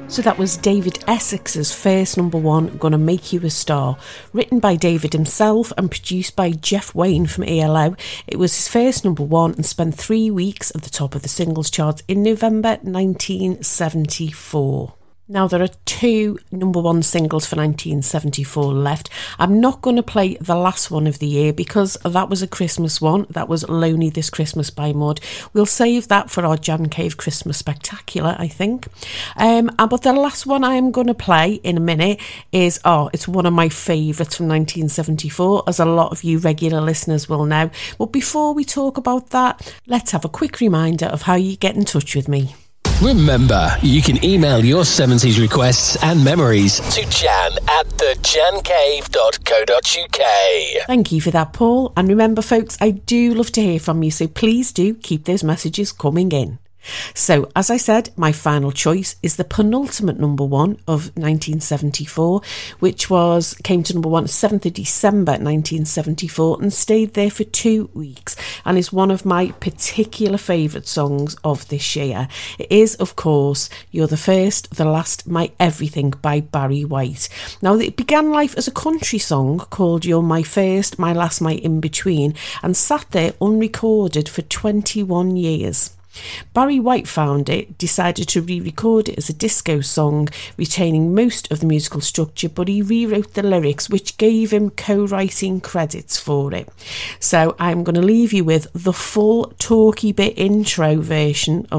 So that was David Essex's first number one, Gonna Make You a Star. Written by David himself and produced by Jeff Wayne from ELO. It was his first number one and spent 3 weeks at the top of the singles charts in November 1974. Now, there are 2 number one singles for 1974 left. I'm not going to play the last one of the year because that was a Christmas one. That was Lonely This Christmas by Mud. We'll save that for our Jan Cave Christmas Spectacular, I think. But the last one I am going to play in a minute is, it's one of my favourites from 1974, as a lot of you regular listeners will know. But before we talk about that, let's have a quick reminder of how you get in touch with me. Remember, you can email your 70s requests and memories to jan@thejancave.co.uk. Thank you for that, Paul. And remember, folks, I do love to hear from you, so please do keep those messages coming in. So, as I said, my final choice is the penultimate number one of 1974, which came to number one 7th of December 1974 and stayed there for 2 weeks, and is one of my particular favourite songs of this year. It is, of course, You're the First, the Last, My Everything by Barry White. Now, it began life as a country song called You're My First, My Last, My In-Between, and sat there unrecorded for 21 years. Barry White found it, decided to re-record it as a disco song, retaining most of the musical structure, but he rewrote the lyrics, which gave him co-writing credits for it. So I'm going to leave you with the full talky bit intro version of